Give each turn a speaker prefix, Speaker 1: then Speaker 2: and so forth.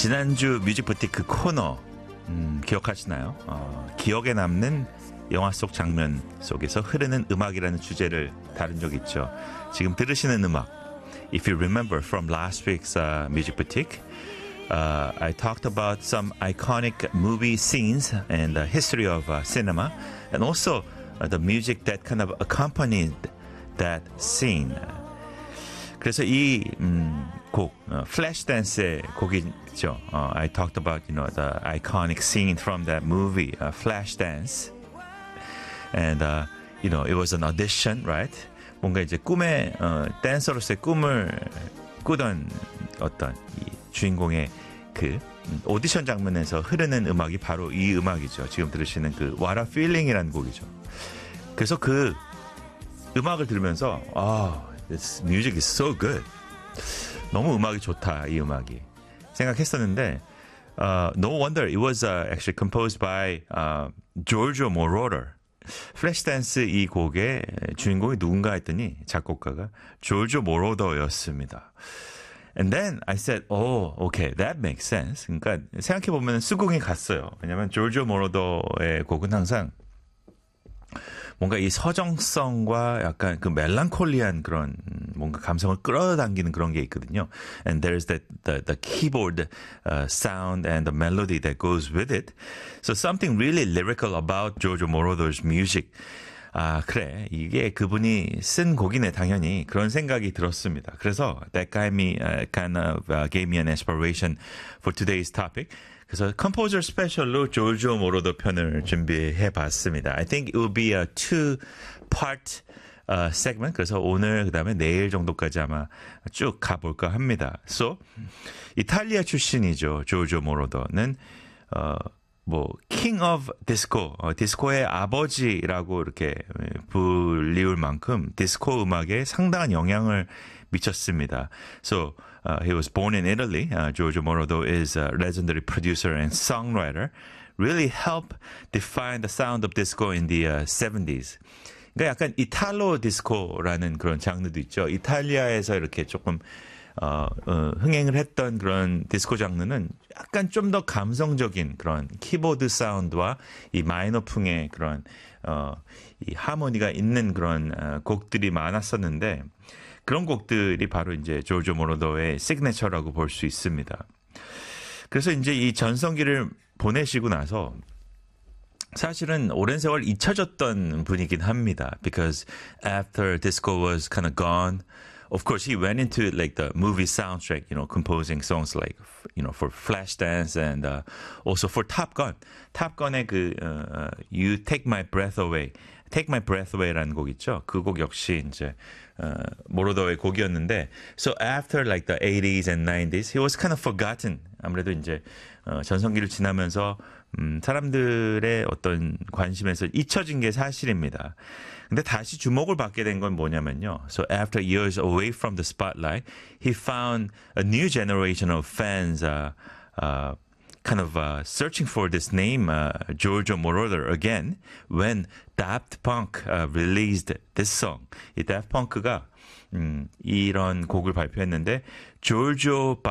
Speaker 1: 지난주 뮤직부티크 코너 기억하시나요? 기억에 남는 영화 속 장면 속에서 흐르는 음악이라는 주제를 다룬 적 있죠. 지금 들으시는 음악, if you remember from last week's Music Boutique, I talked about some iconic movie scenes and the history of cinema, and also the music that kind of accompanied that scene. 그래서 이 곡, Flashdance 곡이죠. I talked about, the iconic scene from that movie, Flashdance. And, it was an audition, right? 뭔가 이제 꿈의, 댄서로서의 꿈을 꾸던 어떤 이 주인공의 그 오디션 장면에서 흐르는 음악이 바로 이 음악이죠. 지금 들으시는 그 What a Feeling이라는 곡이죠. 그래서 그 음악을 들으면서, this music is so good. 너무 음악이 좋다, 이 음악이. 생각했었는데, no wonder it was actually composed by Giorgio Moroder. 플래시댄스 이 곡의 주인공이 누군가 했더니 작곡가가 조르조 모로더였습니다. And then I said, okay, that makes sense. 그러니까 생각해보면 수긍이 갔어요. 왜냐하면 조르조 모로더의 곡은 항상 뭔가 이 서정성과 약간 그 멜랑콜리한 그런 뭔가 감성을 끌어당기는 그런 게 있거든요. And there's the keyboard sound and the melody that goes with it. So something really lyrical about Giorgio Moroder's music. 그래. 이게 그분이 쓴 곡이네, 당연히. 그런 생각이 들었습니다. 그래서 that kind of gave me an inspiration for today's topic. 그래서 컴포저 스페셜로 조르조 모로더 편을 준비해 봤습니다. I think it will be a two-part segment. 그래서 오늘 그다음에 내일 정도까지 아마 쭉 가볼까 합니다. So 이탈리아 출신이죠. 조르조 모로더는 king of disco, 디스코의 아버지라고 이렇게 불리울 만큼 디스코 음악에 상당한 영향을 미쳤습니다. So he was born in Italy. Giorgio Moroder is a legendary producer and songwriter. Really helped define the sound of disco in the 70s. 그러니까 약간 이탈로 디스코라는 그런 장르도 있죠. 이탈리아에서 이렇게 조금 흥행을 했던 그런 디스코 장르는 약간 좀 더 감성적인 그런 키보드 사운드와 이 마이너풍의 그런 이 하모니가 있는 그런 곡들이 많았었는데 그런 곡들이 바로 이제 조르조 모로더의 시그니처라고 볼 수 있습니다. 그래서 이제 이 전성기를 보내시고 나서 사실은 오랜 세월 잊혀졌던 분이긴 합니다. Because after disco was kind of gone, of course he went into like the movie soundtrack, composing songs like, for Flashdance and also for Top Gun. Top Gun의 그 You Take My Breath Away. Take My Breath Away라는 곡 있죠. 그 곡 역시 이제 모로더의 곡이었는데, so after like the 80s and 90s, he was kind of forgotten. 아무래도 이제 전성기를 지나면서 사람들의 어떤 관심에서 잊혀진 게 사실입니다. 근데 다시 주목을 받게 된 건 뭐냐면요. So after years away from the spotlight, he found a new generation of fans kind of searching for this name, Giorgio Moroder, again, when Daft Punk released this song. 이 Daft Punk가 이런 곡을 발표했는데, Giorgio